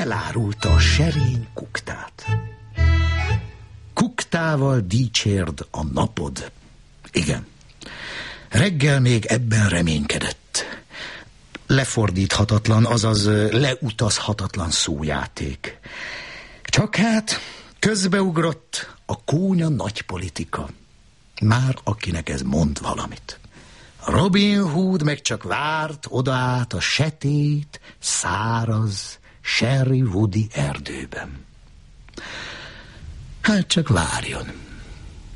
elárulta a serény kuktát. Kuktával dicsérd a napod. Igen. Reggel még ebben reménykedett. Lefordíthatatlan, azaz leutazhatatlan szójáték. Csak hát közbeugrott a kónya nagypolitika. Már akinek ez mond valamit. Robin Hood meg csak várt odaát a setét, száraz, Sherwoodi erdőben. Hát csak várjon.